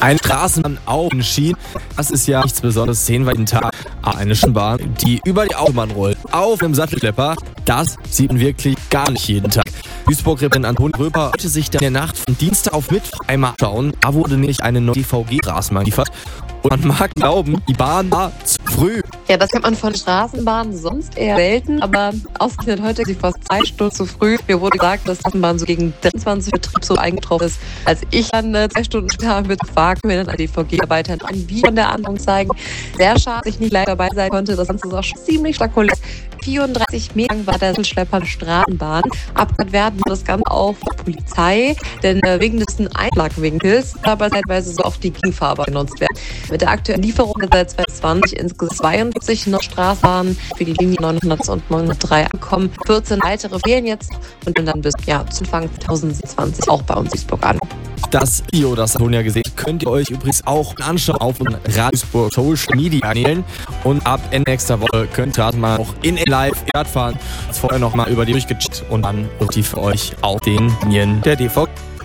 Eine Straßenbahn auf den Schienen, das ist ja nichts Besonderes, sehen wir jeden Tag. Eine Schienenbahn, die über die Autobahn rollt, auf einem Sattelschlepper, das sieht man wirklich gar nicht jeden Tag. Duisburg-Reporterin Antonia Röper wollte sich dann in der Nacht von Dienstag auf Mittwoch einmal schauen. Da wurde nämlich eine neue DVG-Straßenbahn geliefert. Und man mag glauben, die Bahn war zu früh. Ja, das kennt man von Straßenbahnen sonst eher selten, aber ausgerechnet heute sie fast 2 Stunden zu früh. Mir wurde gesagt, dass die Straßenbahn so gegen 23 Betrieb so eingetroffen ist. Als ich dann 2 Stunden später mit Wagen mir dann an die DVG-Arbeiter ein Video von der Anfang zeigen. Sehr schade, dass ich nicht live dabei sein konnte. Das Ganze ist auch schon ziemlich spektakulär. 34 Meter lang war der Sattelschlepper der Straßenbahn. Abgehört werden das Ganze auf der Polizei, denn wegen des Einschlagwinkels aber zeitweise so auf die Gegenfarbe genutzt werden. Mit der aktuellen Lieferung seit 2020 insgesamt 42 noch Straßenbahnen für die Linie 900 und 903 ankommen. 14 weitere fehlen jetzt und dann bis zu Anfang 2020 auch bei uns Duisburg an. Das Video, das Antonia gesehen hat, könnt ihr euch übrigens auch anschauen auf den Radio Duisburg Social Media Kanälen. Und ab Ende nächster Woche könnt ihr mal auch in live Rad fahren. Vorher noch mal über die durchgecheckt und dann wird die für euch auf den Linien der DVG.